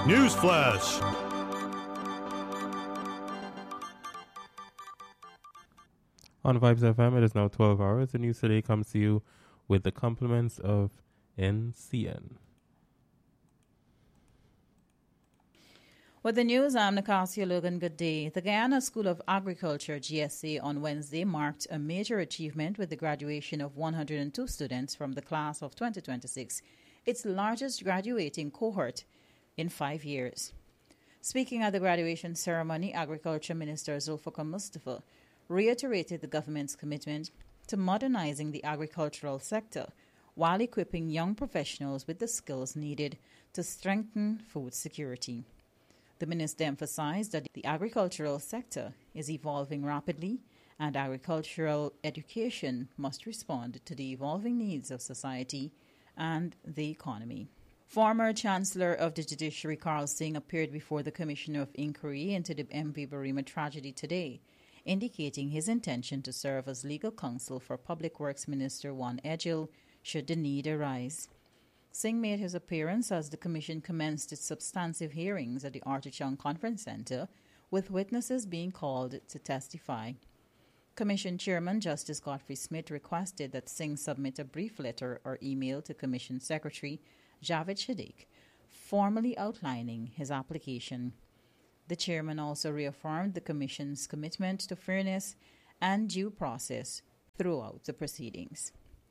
Newsflash. On Vibes FM, it is now 12 hours. The news today comes to you with the compliments of NCN. With the news, I'm Nicasia Logan. Good day. The Guyana School of Agriculture, GSA, on Wednesday marked a major achievement with the graduation of 102 students from the class of 2026, its largest graduating cohort in 5 years. Speaking at the graduation ceremony, Agriculture Minister Zulfikar Mustafa reiterated the government's commitment to modernizing the agricultural sector while equipping young professionals with the skills needed to strengthen food security. The minister emphasized that the agricultural sector is evolving rapidly and agricultural education must respond to the evolving needs of society and the economy. Former Chancellor of the Judiciary Carl Singh appeared before the Commissioner of Inquiry into the MV Barima tragedy today, indicating his intention to serve as legal counsel for Public Works Minister Juan Edghill should the need arise. Singh made his appearance as the Commission commenced its substantive hearings at the Arthur Chung Conference Centre, with witnesses being called to testify. Commission Chairman Justice Godfrey Smith requested that Singh submit a brief letter or email to Commission Secretary Javed Shadiq, formally outlining his application. The chairman also reaffirmed the Commission's commitment to fairness and due process throughout the proceedings.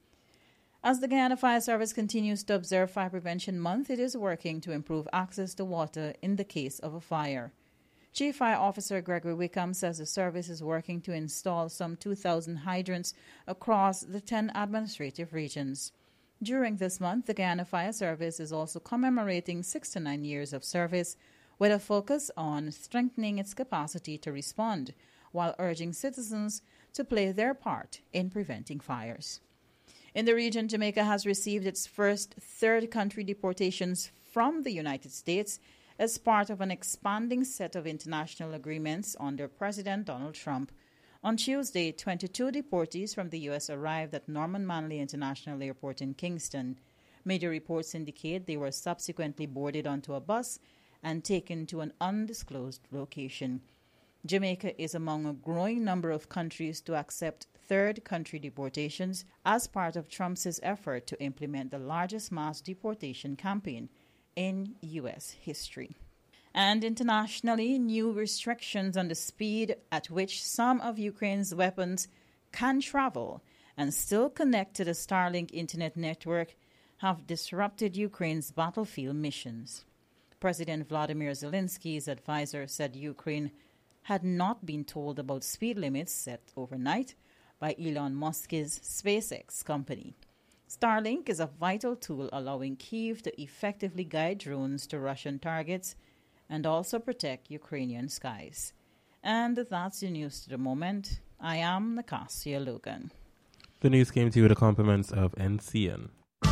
As the Guyana Fire Service continues to observe Fire Prevention Month, it is working to improve access to water in the case of a fire. Chief Fire Officer Gregory Wickham says the service is working to install some 2,000 hydrants across the 10 administrative regions. During this month, the Guyana Fire Service is also commemorating 69 years of service with a focus on strengthening its capacity to respond while urging citizens to play their part in preventing fires. In the region, Jamaica has received its first third-country deportations from the United States as part of an expanding set of international agreements under President Donald Trump. On Tuesday, 22 deportees from the U.S. arrived at Norman Manley International Airport in Kingston. Media reports indicate they were subsequently boarded onto a bus and taken to an undisclosed location. Jamaica is among a growing number of countries to accept third-country deportations as part of Trump's effort to implement the largest mass deportation campaign in U.S. history. And internationally, new restrictions on the speed at which some of Ukraine's weapons can travel and still connect to the Starlink internet network have disrupted Ukraine's battlefield missions. President Vladimir Zelensky's advisor said Ukraine had not been told about speed limits set overnight by Elon Musk's SpaceX company. Starlink is a vital tool allowing Kyiv to effectively guide drones to Russian targets and also protect Ukrainian skies. And that's the news to the moment. I am Nicasia Logan. The news came to you with the compliments of NCN.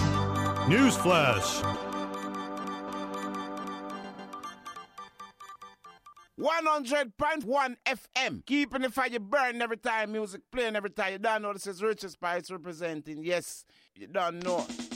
Newsflash. 100.1 FM. Keeping the fire burning every time, music playing every time. You don't know this is Richard Spice representing. Yes, you don't know.